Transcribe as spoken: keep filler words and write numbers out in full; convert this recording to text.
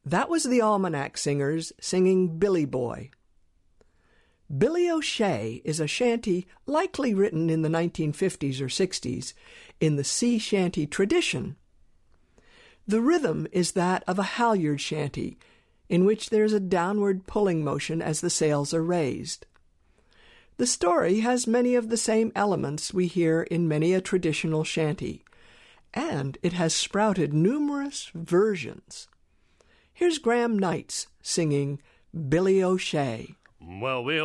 That was the Almanac Singers singing Billy Boy. Billy O'Shea is a shanty likely written in the nineteen fifties or sixties in the sea shanty tradition. The rhythm is that of a halyard shanty, in which there is a downward pulling motion as the sails are raised. The story has many of the same elements we hear in many a traditional shanty, and it has sprouted numerous versions. Here's Graham Knights singing Billy O'Shea. Well, we